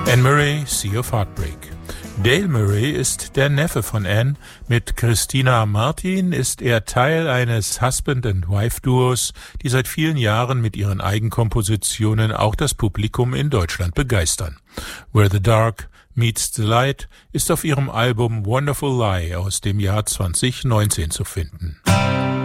Anne Murray, Sea of Heartbreak. Dale Murray ist der Neffe von Anne. Mit Christina Martin ist er Teil eines Husband-and-Wife-Duos, die seit vielen Jahren mit ihren Eigenkompositionen auch das Publikum in Deutschland begeistern. Where the Dark Meets the Light ist auf ihrem Album Wonderful Lie aus dem Jahr 2019 zu finden.